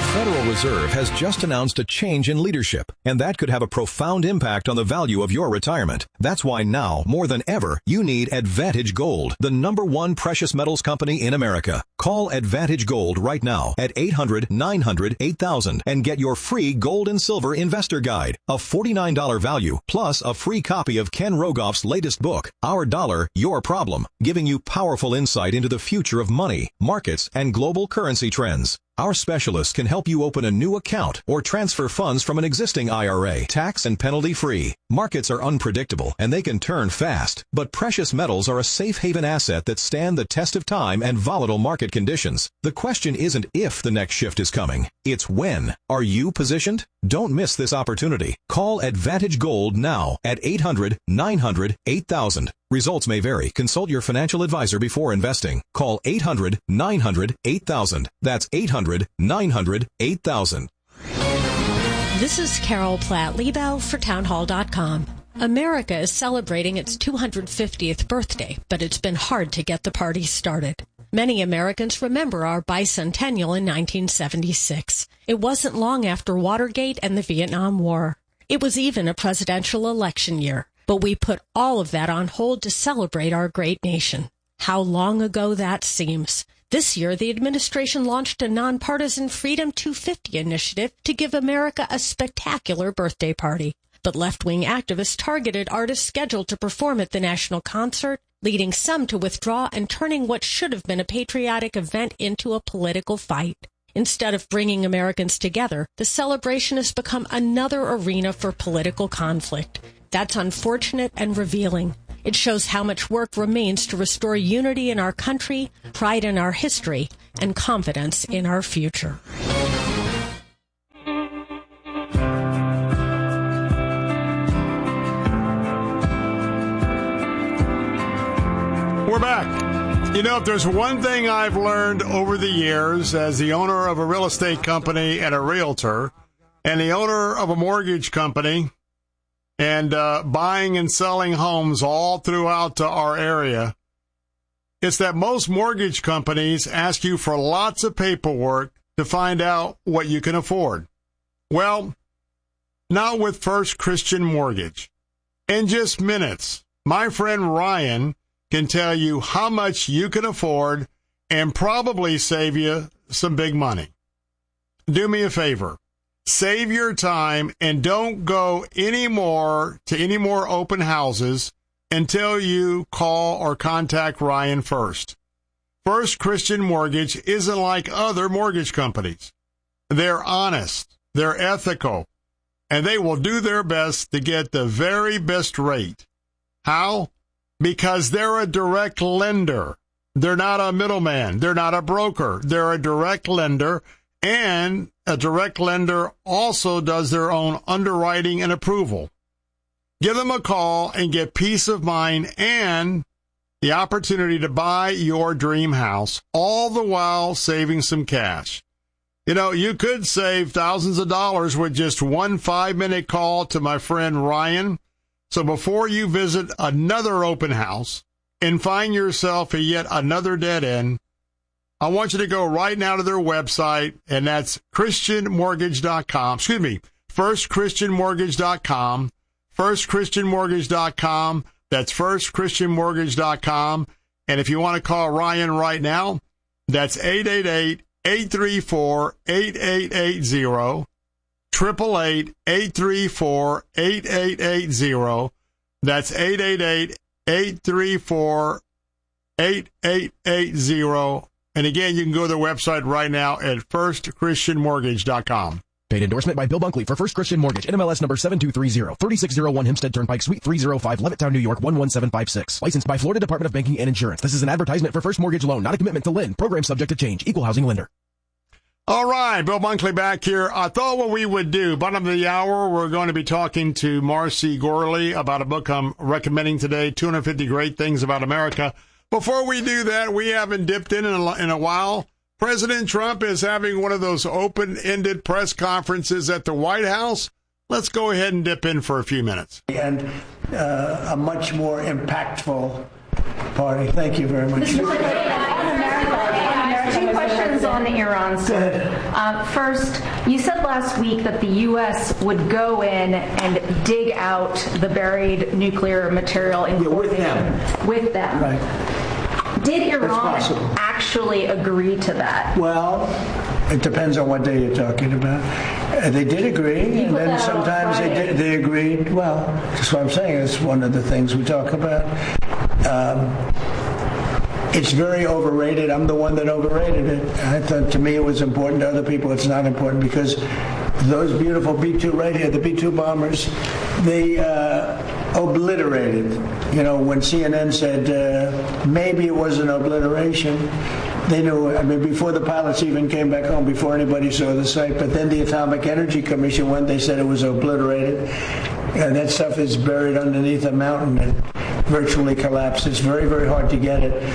Federal Reserve has just announced a change in leadership, and that could have a profound impact on the value of your retirement. That's why now, more than ever, you need Advantage Gold, the #1 precious metals company in America. Call Advantage Gold right now at 800-900-8000 and get your free gold and silver investor guide, a $49 value, plus a free copy of Ken Rogoff's latest book, Our Dollar, Your Problem, giving you powerful insight into the future of money, markets, and global currency trends. Our specialists can help you open a new account or transfer funds from an existing IRA, tax and penalty-free. Markets are unpredictable and they can turn fast, but precious metals are a safe haven asset that stand the test of time and volatile market conditions. The question isn't if the next shift is coming, it's when. Are you positioned? Don't miss this opportunity. Call Advantage Gold now at 800-900-8000. Results may vary. Consult your financial advisor before investing. Call 800-900-8000. That's 800-900-8000. This is Carol Platt-Liebau for townhall.com. America is celebrating its 250th birthday, but it's been hard to get the party started. Many Americans remember our bicentennial in 1976. It wasn't long after Watergate and the Vietnam War. It was even a presidential election year. But we put all of that on hold to celebrate our great nation. How long ago that seems. This year, the administration launched a nonpartisan Freedom 250 initiative to give America a spectacular birthday party. But left-wing activists targeted artists scheduled to perform at the national concert, leading some to withdraw and turning what should have been a patriotic event into a political fight. Instead of bringing Americans together, the celebration has become another arena for political conflict. That's unfortunate and revealing. It shows how much work remains to restore unity in our country, pride in our history, and confidence in our future. We're back. You know, if there's one thing I've learned over the years as the owner of a real estate company and a realtor, and the owner of a mortgage company, and buying and selling homes all throughout our area, it's that most mortgage companies ask you for lots of paperwork to find out what you can afford. Well, not with First Christian Mortgage. In just minutes, my friend Ryan can tell you how much you can afford and probably save you some big money. Do me a favor. Save your time and don't go to any more open houses until you call or contact Ryan first. First Christian Mortgage isn't like other mortgage companies. They're honest, they're ethical, and they will do their best to get the very best rate. How? Because they're a direct lender. They're not a middleman. They're not a broker. They're a direct lender. And a direct lender also does their own underwriting and approval. Give them a call and get peace of mind and the opportunity to buy your dream house, all the while saving some cash. You know, you could save thousands of dollars with just one 5-minute call to my friend Ryan. So before you visit another open house and find yourself at yet another dead end, I want you to go right now to their website, and that's christianmortgage.com. Excuse me, firstchristianmortgage.com. Firstchristianmortgage.com. That's firstchristianmortgage.com. And if you want to call Ryan right now, that's 888-834-8880. 888-834-8880. That's 888-834-8880. And again, you can go to their website right now at firstchristianmortgage.com. Paid endorsement by Bill Bunkley for First Christian Mortgage, NMLS number 7230, 3601 Hempstead Turnpike, Suite 305, Levittown, New York, 11756. Licensed by Florida Department of Banking and Insurance. This is an advertisement for First Mortgage Loan, not a commitment to lend. Program subject to change. Equal housing lender. All right, Bill Bunkley back here. I thought what we would do, bottom of the hour, we're going to be talking to Marcy Gorley about a book I'm recommending today, 250 Great Things About America. Before we do that, we haven't dipped in a while. President Trump is having one of those open-ended press conferences at the White House. Let's go ahead and dip in for a few minutes. And a much more impactful party. Thank you very much. Two questions on Iran, sir. First, you said last week that the U.S. would go in and dig out the buried nuclear material in Kurdistan. With them. Right. Did Iran actually agree to that? Well, it depends on what day you're talking about. They did agree, and then sometimes they agreed. Well, that's what I'm saying. It's one of the things we talk about. It's very overrated. I'm the one that overrated it. I thought, to me, it was important. To other people, it's not important, because those beautiful B-2 right here, the B-2 bombers, they obliterated. You know, when CNN said maybe it was an obliteration, they knew. I mean, before the pilots even came back home, before anybody saw the site. But then the Atomic Energy Commission went. They said it was obliterated. And that stuff is buried underneath a mountain and virtually collapsed. It's very, very hard to get it.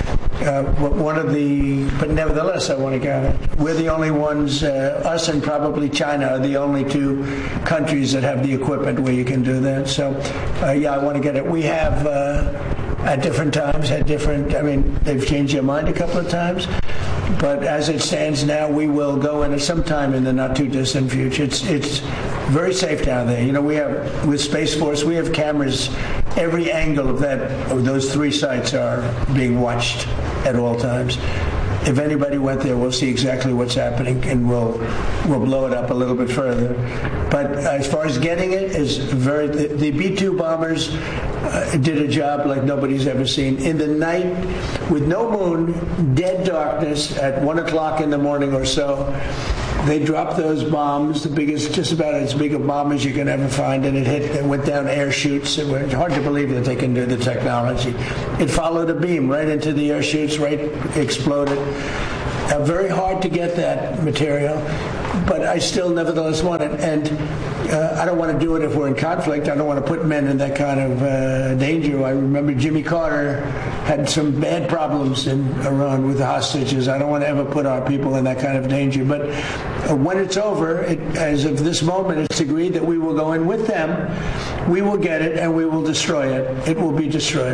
But nevertheless, I want to get it. We're the only ones, us and probably China are the only two countries that have the equipment where you can do that. So, I want to get it. We have, at different times, they've changed their mind a couple of times. But as it stands now, we will go in at some time in the not too distant future. It's very safe down there. You know, we have, with Space Force, we have cameras. Every angle of those three sites are being watched at all times. If anybody went there, we'll see exactly what's happening, and we'll blow it up a little bit further. But as far as getting it, the B-2 bombers did a job like nobody's ever seen. In the night, with no moon, dead darkness, at 1 o'clock in the morning or so, they dropped those bombs, the biggest, just about as big a bomb as you can ever find, and it went down air chutes. It was hard to believe that they can do the technology. It followed a beam right into the air chutes, exploded. Very hard to get that material, but I still nevertheless want it. And I don't want to do it if we're in conflict. I don't want to put men in that kind of danger. I remember Jimmy Carter had some bad problems in Iran with the hostages. I don't want to ever put our people in that kind of danger. But when it's over, as of this moment, it's agreed that we will go in with them. We will get it, and we will destroy it. It will be destroyed.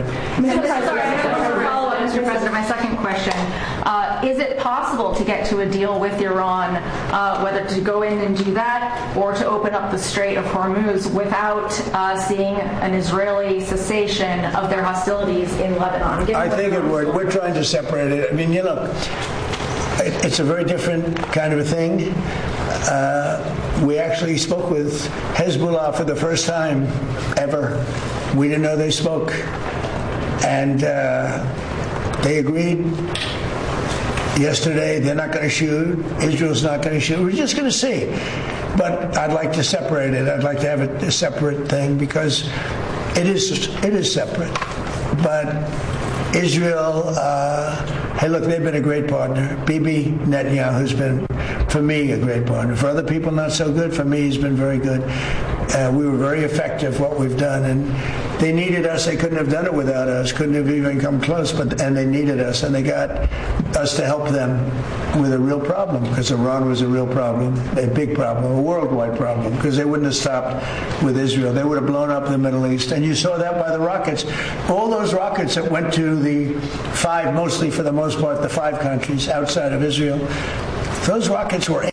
Mr. President, my second question. Is it possible to get to a deal with Iran, whether to go in and do that or to open up the Strait of Hormuz without seeing an Israeli cessation of their hostilities in Lebanon? I think it would. We're trying to separate it. I mean, you know, it's a very different kind of a thing. We actually spoke with Hezbollah for the first time ever. We didn't know they spoke. And they agreed yesterday they're not going to shoot. Israel's not going to shoot. We're just going to see. But I'd like to separate it. I'd like to have a separate thing, because it is separate. But Israel, hey, look, they've been a great partner. Bibi Netanyahu's been, for me, a great partner. For other people, not so good. For me, he's been very good. We were very effective, what we've done, and they needed us. They couldn't have done it without us, couldn't have even come close, and they needed us, and they got us to help them with a real problem, because Iran was a real problem, a big problem, a worldwide problem, because they wouldn't have stopped with Israel. They would have blown up the Middle East, and you saw that by the rockets. All those rockets that went to the five, mostly for the most part, the five countries outside of Israel, those rockets were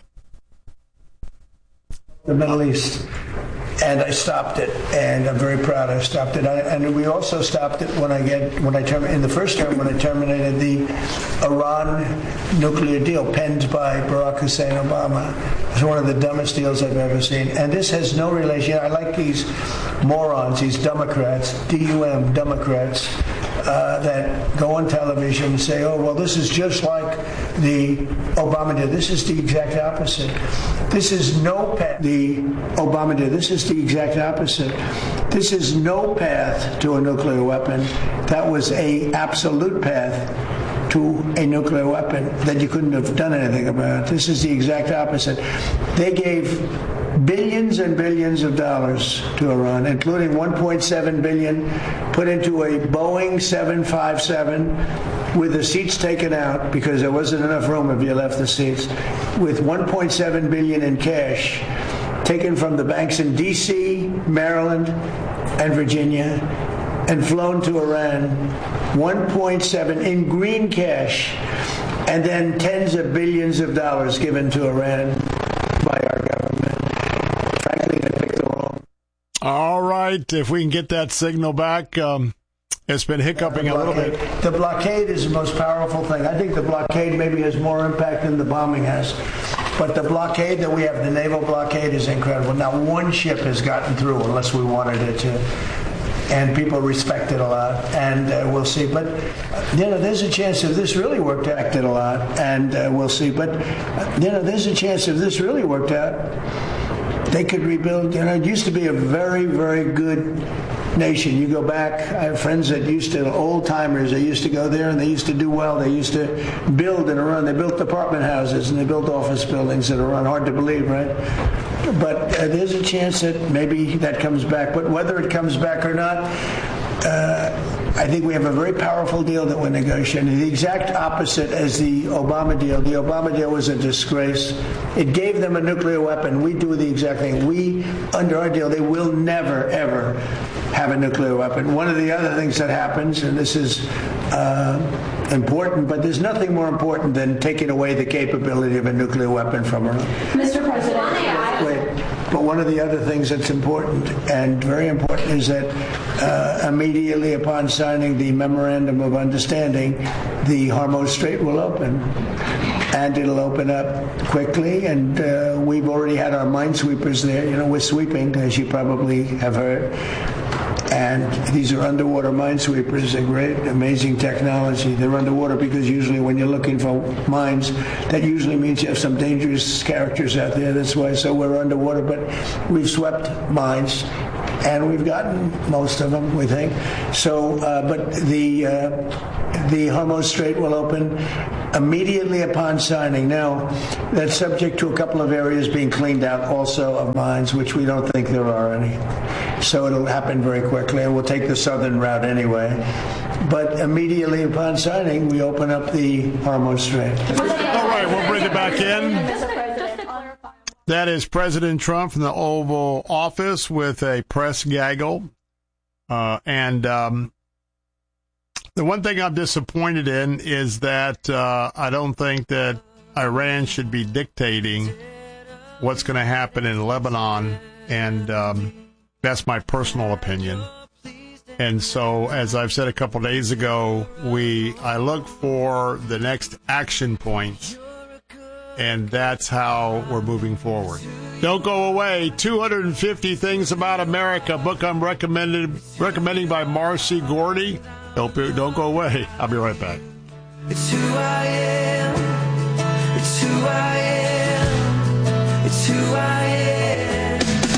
the Middle East. And I stopped it, and I'm very proud I stopped it. And we also stopped it in the first term when I terminated the Iran nuclear deal penned by Barack Hussein Obama. It's one of the dumbest deals I've ever seen. And this has no relation. I like these morons, these Democrats, D-U-M, Democrats, that go on television and say, oh, well, this is just like the Obama did. This is the exact opposite. This is no path the Obama did. This is the exact opposite. This is no path to a nuclear weapon. That was an absolute path to a nuclear weapon that you couldn't have done anything about. This is the exact opposite. They gave billions and billions of dollars to Iran, including $1.7 billion put into a Boeing 757 with the seats taken out because there wasn't enough room if you left the seats, with $1.7 billion in cash taken from the banks in D.C., Maryland, and Virginia, and flown to Iran. $1.7 in green cash. and then tens of billions of dollars given to Iran by our government. Frankly, they picked the wrong. All right, if we can get that signal back. It's been hiccuping a little bit. The blockade is the most powerful thing. I think the blockade maybe has more impact than the bombing has. But the blockade that we have, the naval blockade, is incredible. Now, one ship has gotten through unless we wanted it to. And people respect it a lot. And we'll see. But, there's a chance if this really worked out, acted a lot. And we'll see. But, there's a chance if this really worked out, they could rebuild. It used to be a very, very good nation. You go back, I have friends that old timers, they used to go there and they used to do well. They used to build and run. They built apartment houses and they built office buildings that are run. Hard to believe, right? But there's a chance that maybe that comes back. But whether it comes back or not, I think we have a very powerful deal that we're negotiating. The exact opposite as the Obama deal. The Obama deal was a disgrace. It gave them a nuclear weapon. We do the exact thing. We, under our deal, they will never, ever have a nuclear weapon. One of the other things that happens, and this is important, but there's nothing more important than taking away the capability of a nuclear weapon from Iran. Mr. President, but one of the other things that's important and very important is that immediately upon signing the Memorandum of Understanding, the Hormuz Strait will open. And it'll open up quickly, and we've already had our minesweepers there. We're sweeping, as you probably have heard. And these are underwater minesweepers. They're great, amazing technology. They're underwater because usually when you're looking for mines, that usually means you have some dangerous characters out there. That's why. So we're underwater, but we've swept mines, and we've gotten most of them, we think. So, but the Hormuz Strait will open immediately upon signing. Now, that's subject to a couple of areas being cleaned out also of mines, which we don't think there are any. So it'll happen very quickly, and we'll take the southern route anyway. But immediately upon signing, we open up the Hormuz Strait. All right, we'll bring it back in. That is President Trump from the Oval Office with a press gaggle. The one thing I'm disappointed in is that I don't think that Iran should be dictating what's going to happen in Lebanon, and that's my personal opinion. And so, as I've said a couple days ago, I look for the next action points, and that's how we're moving forward. Don't go away. 250 Things About America, book I'm recommending by Marcy Gordy. Don't go away. I'll be right back. It's who I am. It's who I am. It's who I am.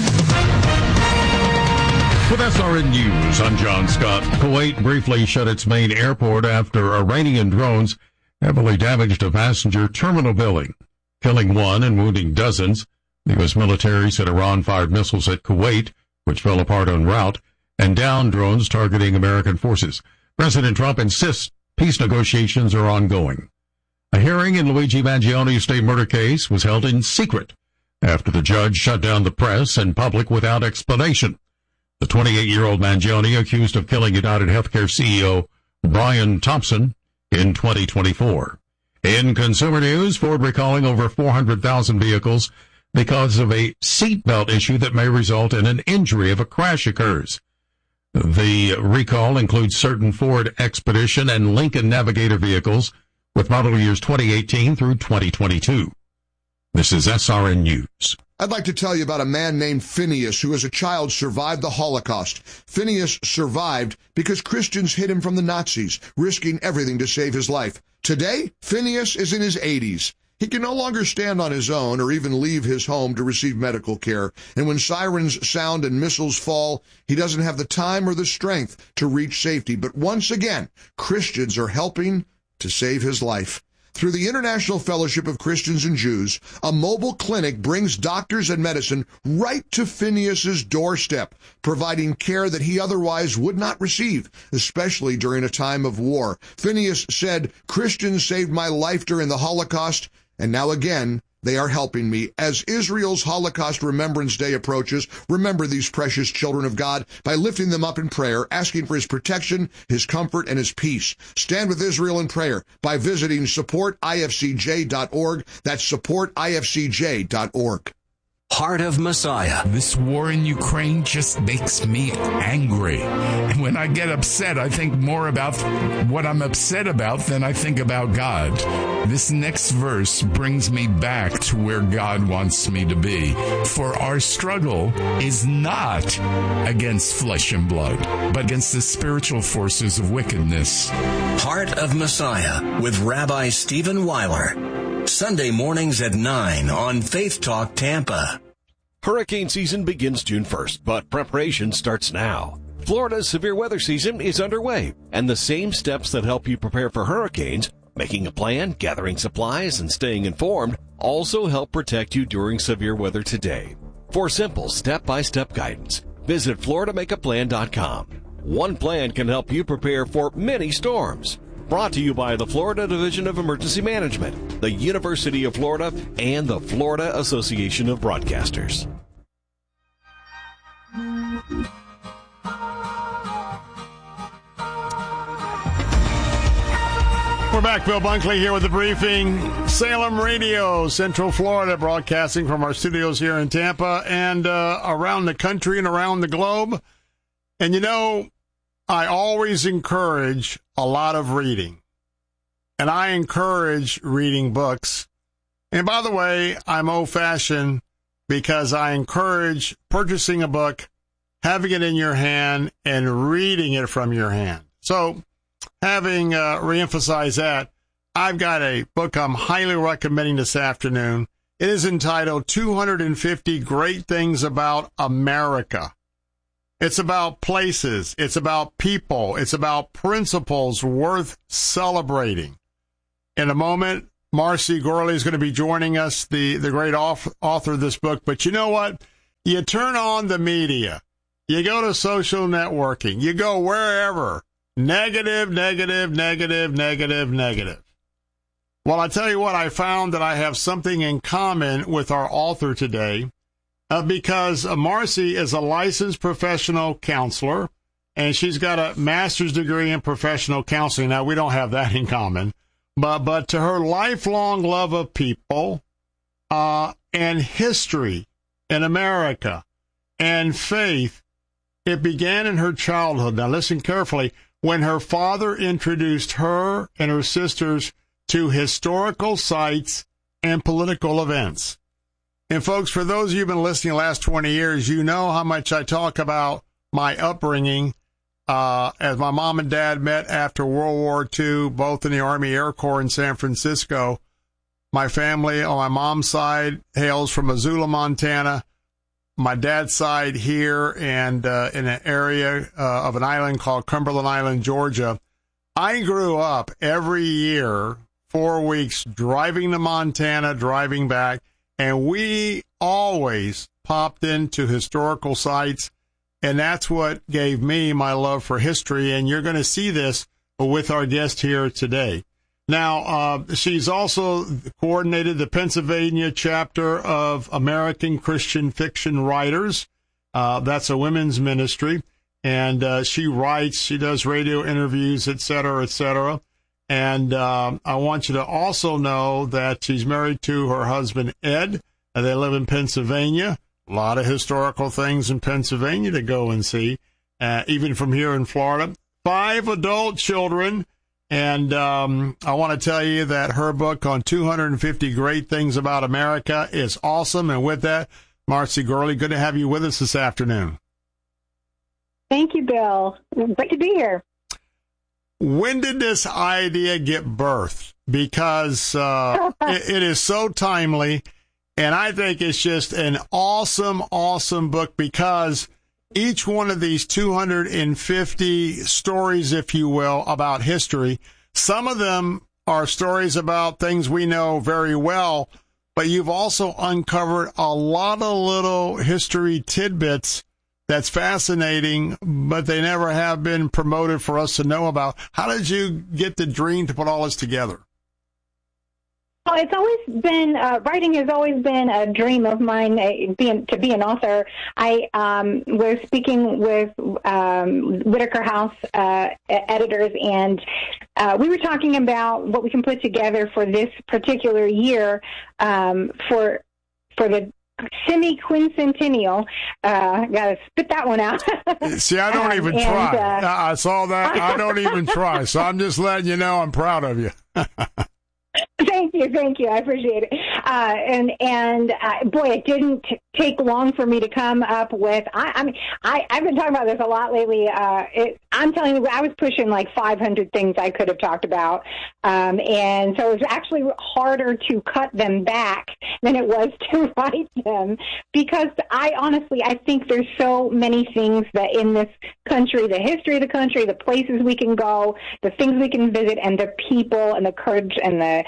With SRN News, I'm John Scott. Kuwait briefly shut its main airport after Iranian drones heavily damaged a passenger terminal building, killing one and wounding dozens. The U.S. military said Iran fired missiles at Kuwait, which fell apart en route, and downed drones targeting American forces. President Trump insists peace negotiations are ongoing. A hearing in Luigi Mangioni's state murder case was held in secret after the judge shut down the press and public without explanation. The 28-year-old Mangioni accused of killing United Healthcare CEO Brian Thompson in 2024. In consumer news, Ford recalling over 400,000 vehicles because of a seatbelt issue that may result in an injury if a crash occurs. The recall includes certain Ford Expedition and Lincoln Navigator vehicles with model years 2018 through 2022. This is SRN News. I'd like to tell you about a man named Phineas who as a child survived the Holocaust. Phineas survived because Christians hid him from the Nazis, risking everything to save his life. Today, Phineas is in his 80s. He can no longer stand on his own or even leave his home to receive medical care. And when sirens sound and missiles fall, he doesn't have the time or the strength to reach safety. But once again, Christians are helping to save his life. Through the International Fellowship of Christians and Jews, a mobile clinic brings doctors and medicine right to Phineas's doorstep, providing care that he otherwise would not receive, especially during a time of war. Phineas said, "Christians saved my life during the Holocaust, and now again, They are helping me. As Israel's Holocaust Remembrance Day approaches, remember these precious children of God by lifting them up in prayer, asking for his protection, his comfort, and his peace. Stand with Israel in prayer by visiting supportifcj.org. That's supportifcj.org. Heart of Messiah. This war in Ukraine just makes me angry. And when I get upset, I think more about what I'm upset about than I think about God. This next verse brings me back to where God wants me to be. For our struggle is not against flesh and blood, but against the spiritual forces of wickedness. Heart of Messiah with Rabbi Stephen Weiler. Sunday mornings at 9 on Faith Talk Tampa. Hurricane season begins June 1st, but preparation starts now. Florida's severe weather season is underway, and the same steps that help you prepare for hurricanes, making a plan, gathering supplies, and staying informed, also help protect you during severe weather today. For simple step-by-step guidance, visit FloridaMakeAPlan.com. One plan can help you prepare for many storms. Brought to you by the Florida Division of Emergency Management, the University of Florida, and the Florida Association of Broadcasters. We're back. Bill Bunkley here with the briefing. Salem Radio, Central Florida, broadcasting from our studios here in Tampa and around the country and around the globe. And you know, I always encourage a lot of reading, and I encourage reading books. And by the way, I'm old-fashioned because I encourage purchasing a book, having it in your hand, and reading it from your hand. So, having reemphasized that, I've got a book I'm highly recommending this afternoon. It is entitled 250 Great Things About America. It's about places. It's about people. It's about principles worth celebrating. In a moment, Marcy Gorley is going to be joining us, the great author of this book. But you know what? You turn on the media. You go to social networking. You go wherever. Negative, negative, negative, negative, negative. Well, I tell you what, I found that I have something in common with our author today. Because Marcy is a licensed professional counselor, and she's got a master's degree in professional counseling. Now, we don't have that in common, but to her lifelong love of people and history in America and faith, it began in her childhood. Now, listen carefully. When her father introduced her and her sisters to historical sites and political events. And folks, for those of you who've been listening the last 20 years, you know how much I talk about my upbringing as my mom and dad met after World War II, both in the Army Air Corps in San Francisco. My family on my mom's side hails from Missoula, Montana. My dad's side here and in an area of an island called Cumberland Island, Georgia. I grew up every year, 4 weeks, driving to Montana, driving back. And we always popped into historical sites, and that's what gave me my love for history. And you're going to see this with our guest here today. Now, she's also coordinated the Pennsylvania chapter of American Christian Fiction Writers. That's a women's ministry. And she writes, she does radio interviews, et cetera, et cetera. And I want you to also know that she's married to her husband, Ed, and they live in Pennsylvania. A lot of historical things in Pennsylvania to go and see, even from here in Florida. 5 adult children. And I want to tell you that her book on 250 Great Things About America is awesome. And with that, Marcy Gorley, good to have you with us this afternoon. Thank you, Bill. Great to be here. When did this idea get birthed? Because it is so timely, and I think it's just an awesome, awesome book because each one of these 250 stories, if you will, about history, some of them are stories about things we know very well, but you've also uncovered a lot of little history tidbits that's fascinating, but they never have been promoted for us to know about. How did you get the dream to put all this together? Well, it's always been writing has always been a dream of mine. To be an author, I was speaking with Whitaker House editors, and we were talking about what we can put together for this particular year for the semi-quincentennial. Gotta spit that one out. See, I don't even try. I saw that. I don't even try. So I'm just letting you know I'm proud of you. Thank you. I appreciate it. Boy, it didn't take long for me to come up with. I've been talking about this a lot lately. I'm telling you, I was pushing like 500 things I could have talked about, and so it was actually harder to cut them back than it was to write them, because I think there's so many things that in this country, the history of the country, the places we can go, the things we can visit, and the people and the courage and the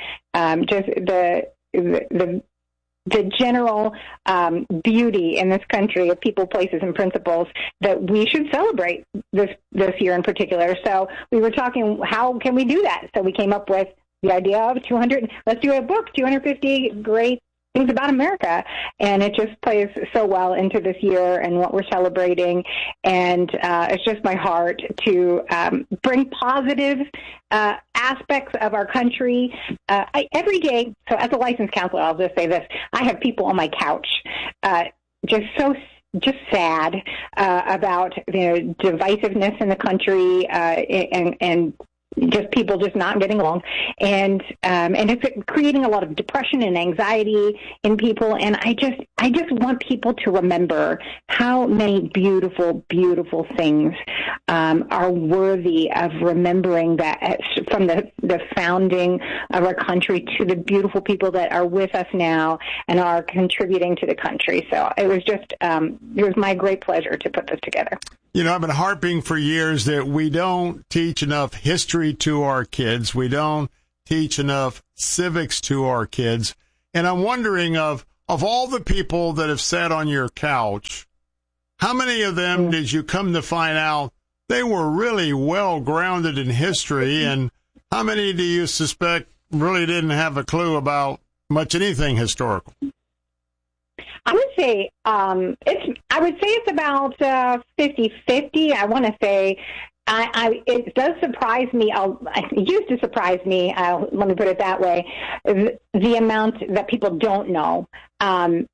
general beauty in this country of people, places, and principles that we should celebrate this year in particular. So we were talking, how can we do that? So we came up with the idea of 200. Let's do a book, 250 great things about America, and it just plays so well into this year and what we're celebrating. And it's just my heart to bring positive aspects of our country every day. So as a licensed counselor, I'll just say this: I have people on my couch just sad about divisiveness in the country and just people just not getting along, and it's creating a lot of depression and anxiety in people. And I just want people to remember how many beautiful, beautiful things are worthy of remembering, that from the founding of our country to the beautiful people that are with us now and are contributing to the country. So it was my great pleasure to put this together. I've been harping for years that we don't teach enough history to our kids. We don't teach enough civics to our kids. And I'm wondering, of all the people that have sat on your couch, how many of them did you come to find out they were really well grounded in history? And how many do you suspect really didn't have a clue about much anything historical? I would say it's about 50-50. I want to say it does surprise me. It used to surprise me. Let me put it that way: the amount that people don't know, and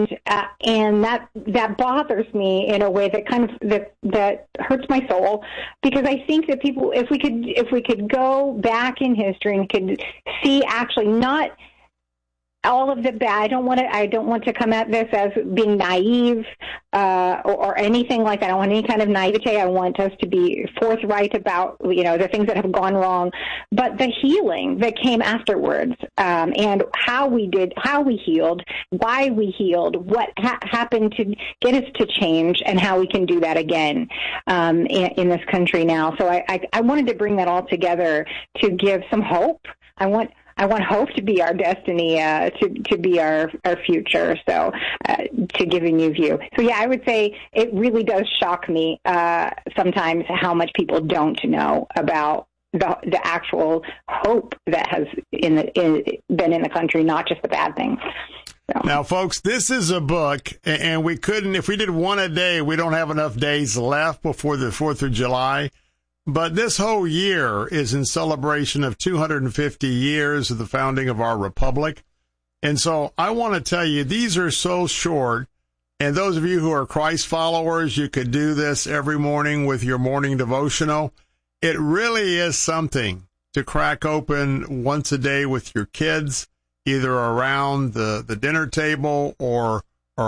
that bothers me in a way that hurts my soul, because I think that people, if we could go back in history and could see actually not all of the bad. I don't want to come at this as being naive or anything like that. I don't want any kind of naivete. I want us to be forthright about the things that have gone wrong, but the healing that came afterwards, and how we healed, why we healed, what happened to get us to change, and how we can do that again in this country now. So I wanted to bring that all together to give some hope. I want hope to be our destiny, to be our future, so to give a new view. So, yeah, I would say it really does shock me sometimes how much people don't know about the actual hope that has been in the country, not just the bad things. So. Now, folks, this is a book, and we couldn't, if we did one a day, we don't have enough days left before the 4th of July. But this whole year is in celebration of 250 years of the founding of our republic. And so I want to tell you, these are so short. And those of you who are Christ followers, you could do this every morning with your morning devotional. It really is something to crack open once a day with your kids, either around the dinner table or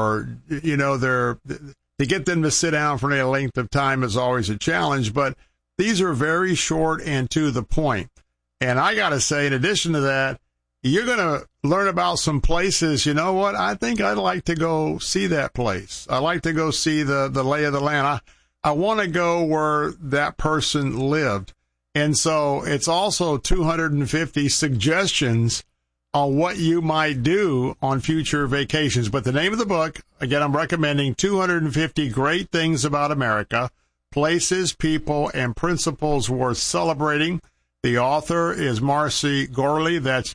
to get them to sit down for any length of time is always a challenge. But these are very short and to the point. And I got to say, in addition to that, you're going to learn about some places. You know what? I think I'd like to go see that place. I like to go see the lay of the land. I want to go where that person lived. And so it's also 250 suggestions on what you might do on future vacations. But the name of the book, again, I'm recommending 250 Great Things About America, Places, People, and Principles Worth Celebrating. The author is Marcy Gourley. That's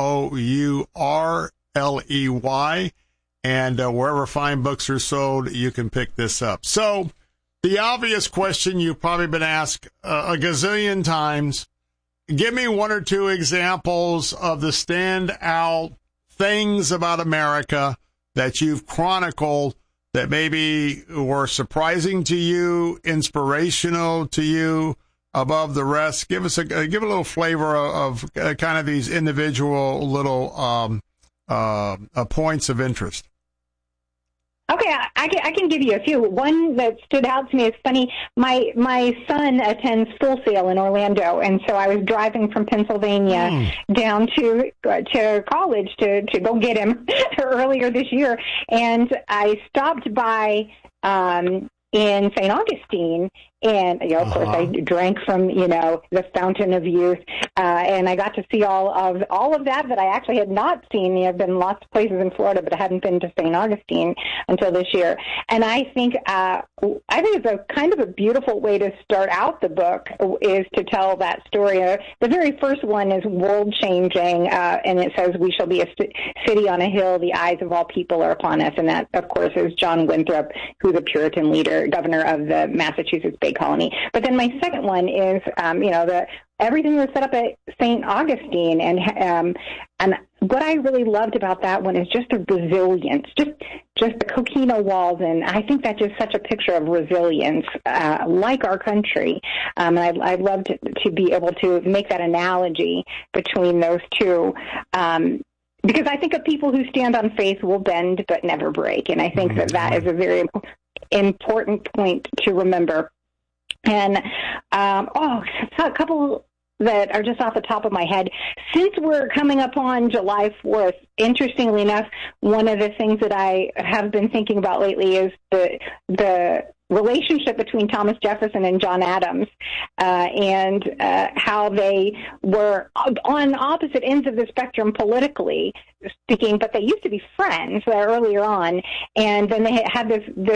Gourley. And wherever fine books are sold, you can pick this up. So the obvious question you've probably been asked a gazillion times, give me one or two examples of the standout things about America that you've chronicled that maybe were surprising to you, inspirational to you, above the rest. Give us give a little flavor of kind of these individual little points of interest. Okay, I can give you a few. One that stood out to me is funny. My son attends Full Sail in Orlando, and so I was driving from Pennsylvania down to college to go get him earlier this year, and I stopped by in St. Augustine. And, of course, I drank from, the fountain of youth, and I got to see all of that I actually had not seen. I've been lots of places in Florida, but I hadn't been to St. Augustine until this year. And I think it's a kind of a beautiful way to start out the book is to tell that story. The very first one is world-changing, and it says, "We shall be a city on a hill, the eyes of all people are upon us." And that, of course, is John Winthrop, who's a Puritan leader, governor of the Massachusetts Bay Colony. But then my second one is, everything was set up at St. Augustine, and what I really loved about that one is just the resilience, just the coquina walls, and I think that's just such a picture of resilience, like our country. And I'd love to be able to make that analogy between those two. Because I think of people who stand on faith will bend but never break, and I think that is a very important point to remember. And, a couple that are just off the top of my head. Since we're coming up on July 4th, interestingly enough, one of the things that I have been thinking about lately is the relationship between Thomas Jefferson and John Adams, and how they were on opposite ends of the spectrum politically speaking, but they used to be friends earlier on, and then they had this